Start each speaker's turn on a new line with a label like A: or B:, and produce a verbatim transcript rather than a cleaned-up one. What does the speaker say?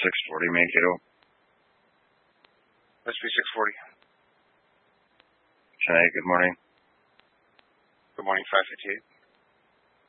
A: six forty, Mankato.
B: S P six forty.
A: Chennai, good morning.
B: Good morning, five fifty-eight.